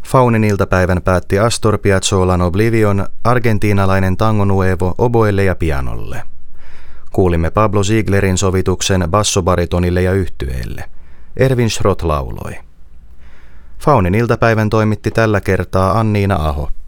Faunin iltapäivän päätti Astor Piazzolan Oblivion, argentiinalainen tango nuevo oboelle ja pianolle. Kuulimme Pablo Zieglerin sovituksen bassobaritonille ja yhtyeelle. Erwin Schrott lauloi. Faunin iltapäivän toimitti tällä kertaa Anniina Aho.